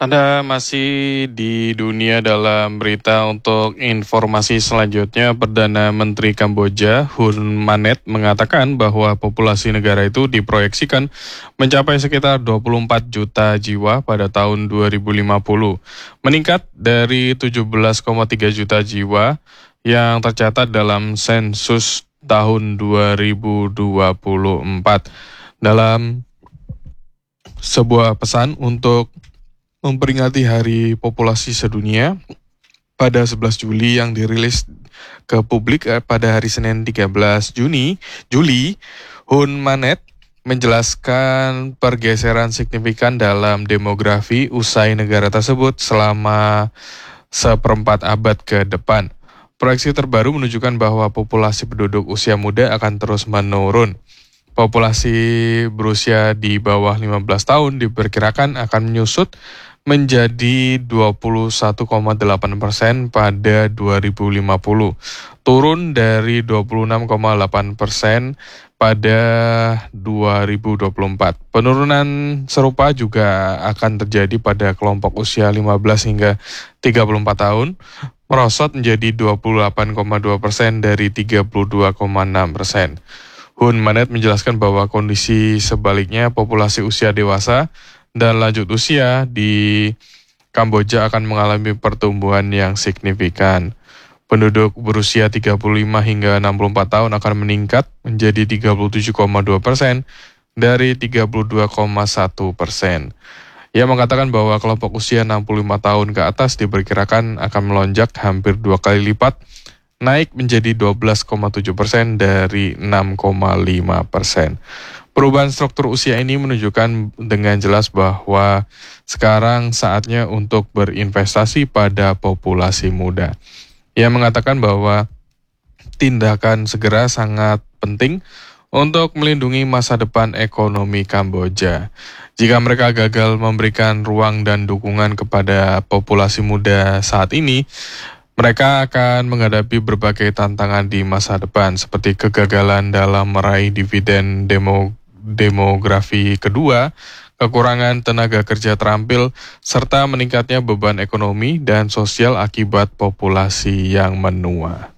Anda masih di dunia dalam berita. Untuk informasi selanjutnya, Perdana Menteri Kamboja Hun Manet mengatakan bahwa populasi negara itu diproyeksikan mencapai sekitar 24 juta jiwa pada tahun 2050, meningkat dari 17,3 juta jiwa yang tercatat dalam sensus tahun 2024. Dalam sebuah pesan untuk memperingati Hari Populasi Sedunia pada 11 Juli yang dirilis ke publik pada hari Senin 13 Juli, Hun Manet menjelaskan pergeseran signifikan dalam demografi usai negara tersebut selama seperempat abad ke depan. Proyeksi terbaru menunjukkan bahwa populasi penduduk usia muda akan terus menurun. Populasi berusia di bawah 15 tahun diperkirakan akan menyusut menjadi 21,8% pada 2050, turun dari 26,8% pada 2024. Penurunan serupa juga akan terjadi pada kelompok usia 15 hingga 34 tahun, merosot menjadi 28,2% dari 32,6%. Hun Manet menjelaskan bahwa kondisi sebaliknya, populasi usia dewasa dan lanjut usia di Kamboja akan mengalami pertumbuhan yang signifikan. Penduduk berusia 35 hingga 64 tahun akan meningkat menjadi 37,2% dari 32,1%. Ia mengatakan bahwa kelompok usia 65 tahun ke atas diperkirakan akan melonjak hampir 2 kali lipat, naik menjadi 12,7% dari 6,5%. Perubahan struktur usia ini menunjukkan dengan jelas bahwa sekarang saatnya untuk berinvestasi pada populasi muda. Ia mengatakan bahwa tindakan segera sangat penting untuk melindungi masa depan ekonomi Kamboja. Jika mereka gagal memberikan ruang dan dukungan kepada populasi muda saat ini, mereka akan menghadapi berbagai tantangan di masa depan, seperti kegagalan dalam meraih dividen demografi kedua, kekurangan tenaga kerja terampil, serta meningkatnya beban ekonomi dan sosial akibat populasi yang menua.